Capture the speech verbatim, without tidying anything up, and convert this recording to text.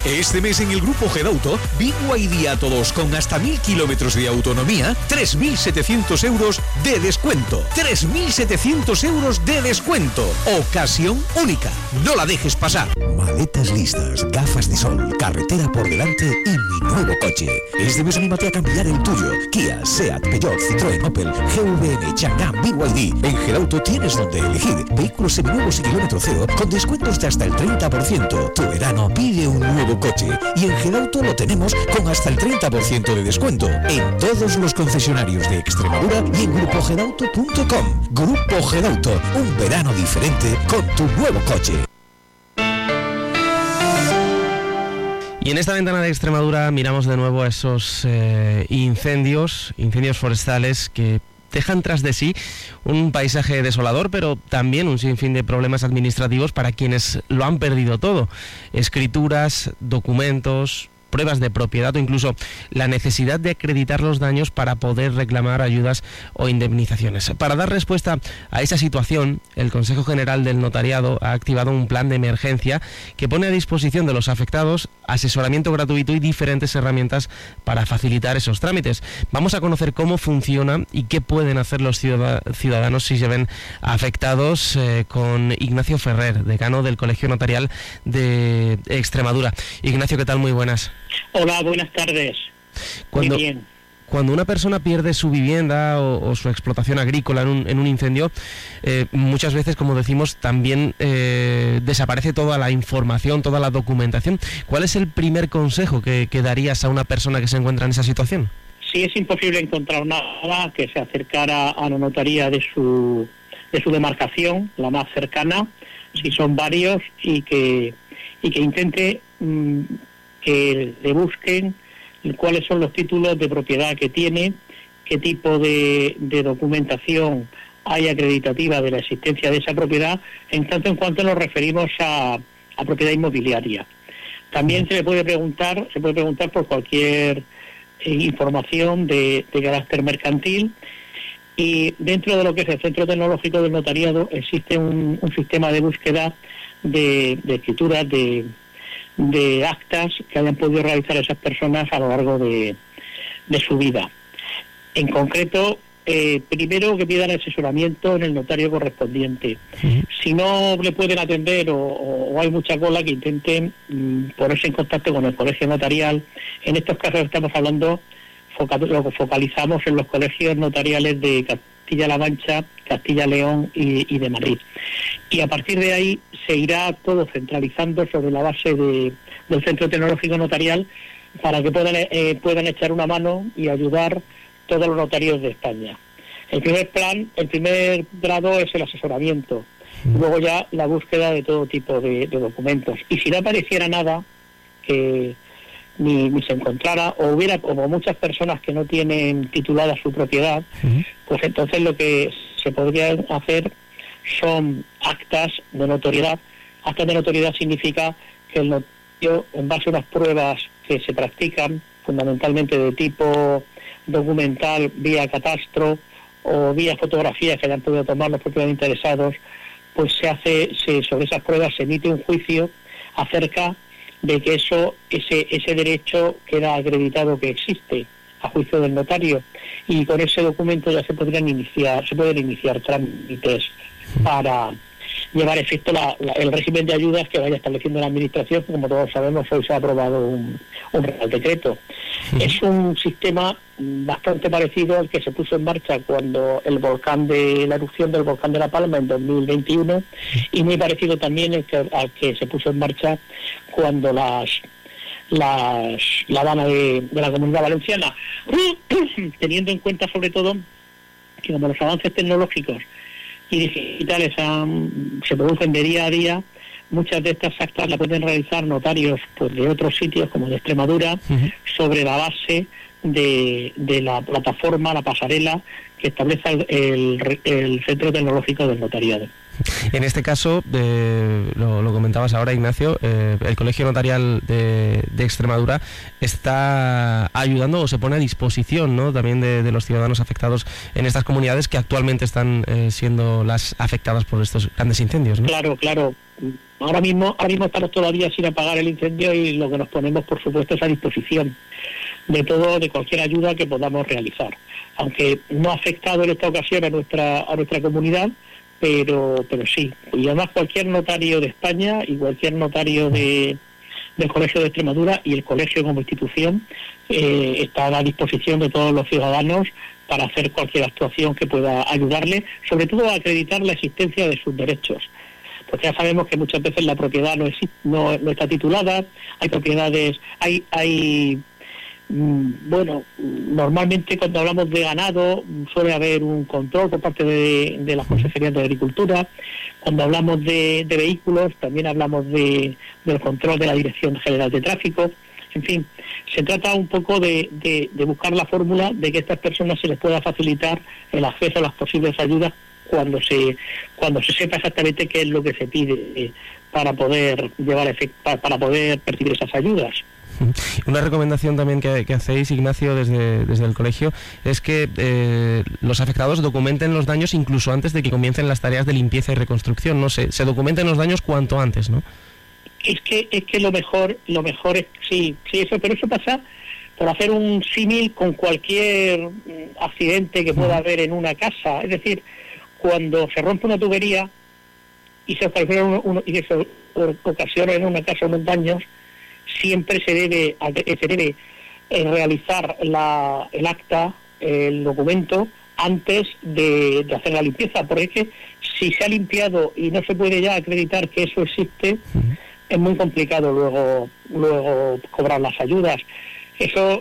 Este mes en el Grupo Gedauto, B Y D a todos con hasta mil kilómetros de autonomía, tres mil setecientos euros de descuento. tres mil setecientos euros de descuento. Ocasión única. No la dejes pasar. Maletas listas, gafas de sol, carretera por delante y mi nuevo coche. Este mes anímate a cambiar el tuyo. Kia, Seat, Peugeot, Citroën, Opel, G V M, Chang'an, B Y D. En Gedauto tienes donde elegir. Vehículos seminuevos y kilómetro cero con descuentos de hasta el treinta por ciento. Tu verano pide un nuevo coche y en Gedauto lo tenemos con hasta el treinta por ciento de descuento en todos los concesionarios de Extremadura y en grupo gedauto punto com. Grupo Gedauto, un verano diferente con tu nuevo coche. Y en esta ventana de Extremadura miramos de nuevo a esos eh, incendios, incendios forestales que dejan tras de sí un paisaje desolador, pero también un sinfín de problemas administrativos para quienes lo han perdido todo. Escrituras, documentos, pruebas de propiedad o incluso la necesidad de acreditar los daños para poder reclamar ayudas o indemnizaciones. Para dar respuesta a esa situación, el Consejo General del Notariado ha activado un plan de emergencia que pone a disposición de los afectados asesoramiento gratuito y diferentes herramientas para facilitar esos trámites. Vamos a conocer cómo funciona y qué pueden hacer los ciudadanos si se ven afectados eh, con Ignacio Ferrer, decano del Colegio Notarial de Extremadura. Ignacio, ¿qué tal? Muy buenas. Hola, buenas tardes. Cuando, Muy bien. Cuando una persona pierde su vivienda o, o su explotación agrícola en un, en un incendio, eh, muchas veces, como decimos, también eh, desaparece toda la información, toda la documentación. ¿Cuál es el primer consejo que, que darías a una persona que se encuentra en esa situación? Si es imposible encontrar nada, que se acercara a la notaría de su, de su demarcación, la más cercana, si son varios, y que, y que intente mmm, que le busquen cuáles son los títulos de propiedad que tiene, qué tipo de, de documentación hay acreditativa de la existencia de esa propiedad, en tanto en cuanto nos referimos a, a propiedad inmobiliaria. También se le puede preguntar, se puede preguntar por cualquier eh, información de, de carácter mercantil, y dentro de lo que es el Centro Tecnológico del Notariado existe un, un sistema de búsqueda de, de escrituras de de actas que hayan podido realizar esas personas a lo largo de, de su vida. En concreto, eh, primero que pidan asesoramiento en el notario correspondiente. Uh-huh. Si no le pueden atender o, o hay mucha cola, que intenten mm, ponerse en contacto con el colegio notarial. En estos casos estamos hablando, foca- lo focalizamos en los colegios notariales de Castilla-La Mancha, Castilla-León y, y de Madrid. Y a partir de ahí se irá todo centralizando sobre la base de, del Centro Tecnológico Notarial para que puedan, eh, puedan echar una mano y ayudar todos los notarios de España. El primer plan, el primer grado es el asesoramiento, luego ya la búsqueda de todo tipo de, de documentos. Y si no apareciera nada que ni, ni se encontrara, o hubiera como muchas personas que no tienen titulada su propiedad, uh-huh. pues entonces lo que se podría hacer son actas de notoriedad. Actas de notoriedad significa que el notario, en base a unas pruebas que se practican, fundamentalmente de tipo documental, vía catastro o vía fotografías que hayan podido tomar los propios interesados, pues se hace, se, sobre esas pruebas se emite un juicio acerca de que eso, ese, ese derecho queda acreditado que existe a juicio del notario, y con ese documento ya se podrían iniciar, se pueden iniciar trámites para llevar a efecto la, la, el régimen de ayudas que vaya estableciendo la administración. Como todos sabemos, hoy se ha aprobado un, un real decreto. Sí. Es un sistema bastante parecido al que se puso en marcha cuando el volcán de la erupción del volcán de La Palma en dos mil veintiuno, y muy parecido también el que, al que se puso en marcha cuando las las la Habana de, de la Comunidad Valenciana, teniendo en cuenta sobre todo que como los avances tecnológicos y digitales han, se producen de día a día, muchas de estas actas las pueden realizar notarios pues de otros sitios como de Extremadura, uh-huh. sobre la base de, de la plataforma, la pasarela que establece el, el, el Centro Tecnológico del Notariado. En este caso, eh, lo, lo comentabas ahora, Ignacio, eh, el Colegio Notarial de, de Extremadura está ayudando o se pone a disposición, ¿no?, también de, de los ciudadanos afectados en estas comunidades que actualmente están eh, siendo las afectadas por estos grandes incendios, ¿no? Claro, claro. Ahora mismo, ahora mismo estamos todavía sin apagar el incendio y lo que nos ponemos, por supuesto, es a disposición de todo, de cualquier ayuda que podamos realizar. Aunque no ha afectado en esta ocasión a nuestra a nuestra comunidad, pero pero sí. Y además cualquier notario de España y cualquier notario de del Colegio de Extremadura y el colegio como institución eh, está a la disposición de todos los ciudadanos para hacer cualquier actuación que pueda ayudarle, sobre todo a acreditar la existencia de sus derechos. Porque ya sabemos que muchas veces la propiedad no, existe, no, no está titulada, hay propiedades, hay, hay mmm, bueno, normalmente cuando hablamos de ganado suele haber un control por parte de, de las consejerías de Agricultura. Cuando hablamos de, de vehículos también hablamos de, del control de la Dirección General de Tráfico. En fin, se trata un poco de, de, de buscar la fórmula de que a estas personas se les pueda facilitar el acceso a las posibles ayudas cuando se cuando se sepa exactamente qué es lo que se pide eh, para poder llevar efect- para, para poder percibir esas ayudas. Una recomendación también que, que hacéis, Ignacio, desde, desde el colegio, es que eh, los afectados documenten los daños incluso antes de que comiencen las tareas de limpieza y reconstrucción, no sé, se documenten los daños cuanto antes, ¿no? Es que es que lo mejor lo mejor es sí sí eso, pero eso pasa por hacer un símil con cualquier accidente que pueda haber en una casa. Es decir, cuando se rompe una tubería y se ocasiona, uno, uno, y se ocasiona en una casa unos daños, siempre se debe se debe eh, realizar la, el acta, el documento, antes de, de hacer la limpieza, porque es que si se ha limpiado y no se puede ya acreditar que eso existe, uh-huh. es muy complicado luego luego cobrar las ayudas. Eso